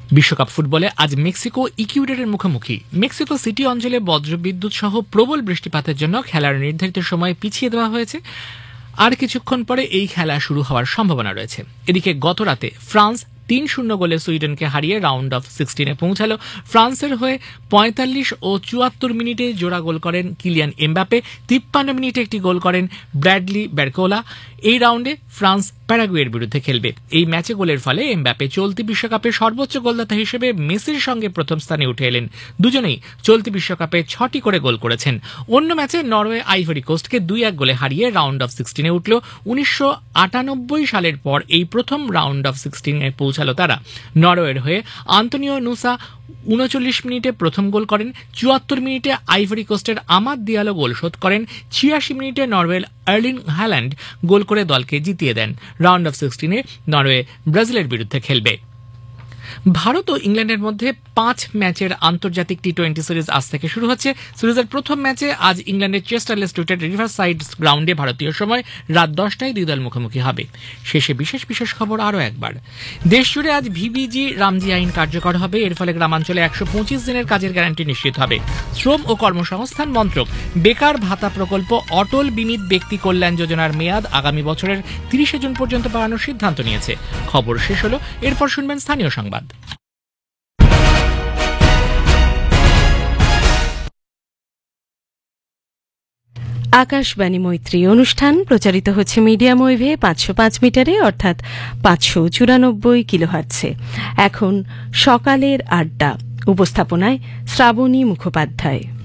বিশ্বকাপ ফুটবলে আজ মেক্সিকো ইকুয়েডরের মুখোমুখি। মেক্সিকো সিটি অঞ্চলে বজ্রবিদ্যুৎ সহ প্রবল বৃষ্টিপাতের জন্য খেলার নির্ধারিত সময় পিছিয়ে দেওয়া হয়েছে। আর কিছুক্ষণ পরে এই খেলা শুরু হওয়ার সম্ভাবনা রয়েছে। এদিকে গত রাতে ফ্রান্স ৩-০ গোলে সুইডেনকে হারিয়ে রাউন্ড অফ 16-এ পৌঁছালো। ফ্রান্সের হয়ে ৪৫ ও ৭৪ মিনিটে জোড়া গোল করেন কিলিয়ান এমবাপে। ৫৩ মিনিটে একটি গোল করেন ব্র্যাডলি বারকোলা। এই রাউন্ডে ফ্রান্স প্যারাগুয়ের বিরুদ্ধে খেলবে। এই ম্যাচে গোলের ফলে এমবাপে চলতি বিশ্বকাপে সর্বোচ্চ গোলদাতা হিসেবে মেসির সঙ্গে প্রথম স্থানে উঠে এলেন। দুজনেই চলতি বিশ্বকাপে ৬টি করে গোল করেছেন। অন্য ম্যাচে নরওয়ে আইভরি কোস্টকে ২-১ গোলে হারিয়ে রাউন্ড অফ 16-এ উঠল। ১৯৯৮ সালের পর এই প্রথম রাউন্ড অফ 16-এ পৌঁছালো তারা। নরওয়ের হয়ে আন্তোনিও নুসা ৩৯ মিনিটে প্রথম গোল করেন। ৭৪ মিনিটে আইভরি কোস্টের আমাদ দিয়ালো গোল শোধ করেন। ৮৬ মিনিটে নরওয়ের আর্লিং হ্যাল্যান্ড গোল করে দলকে জিতিয়ে দেন। রাউন্ড অফ 16-এ নরওয়ে ব্রাজিলের বিরুদ্ধে খেলবে। ভারত ও ইংল্যান্ডের মধ্যে ৫ ম্যাচের আন্তর্জাতিক টি-20 সিরিজ আজ থেকে শুরু হচ্ছে। সিরিজের প্রথম ম্যাচে আজ ইংল্যান্ডের চেস্টারলে স্ট্রিটের রিভারসাইড গ্রাউন্ডে ভারতীয় সময় রাত ১০টায় দুই দল মুখোমুখি হবে। শেষে বিশেষ খবর আরও একবার। দেশজুড়ে আজ ভিবিজি রামজি আইন কার্যকর হবে। এর ফলে গ্রামাঞ্চলে ১২৫ দিনের কাজের গ্যারান্টি নিশ্চিত হবে। শ্রম ও কর্মসংস্থান মন্ত্রক বেকার ভাতা প্রকল্প অটল বিমিত ব্যক্তি কল্যাণ যোজনার মেয়াদ আগামী বছরের ৩০ জুন পর্যন্ত বাড়ানোর সিদ্ধান্ত নিয়েছে। খবর শেষ হলো। এরপর শুনবেন স্থানীয় সংবাদ। আকাশবাণী মৈত্রী অনুষ্ঠান প্রচারিত হচ্ছে মিডিয়াম ওয়েভে ৫০৫ মিটারে অর্থাৎ ৫৯৪ কিলোহার্টজে। এখন সকালের আড্ডা, উপস্থাপনায় শ্রাবণী মুখোপাধ্যায়।